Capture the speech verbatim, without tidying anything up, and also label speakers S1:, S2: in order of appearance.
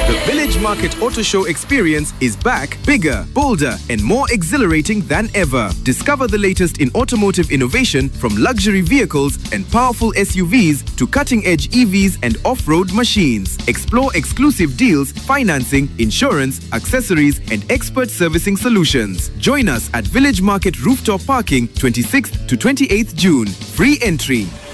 S1: The Village Market Auto Show experience is back, bigger, bolder, and more exhilarating than ever. Discover the latest in automotive innovation, from luxury vehicles and powerful S U Vs to cutting-edge E Vs and off-road machines. Explore exclusive deals, financing, insurance, accessories, and expert servicing solutions. Join us at Village Market Rooftop Parking, twenty-sixth to twenty-eighth June. Free entry.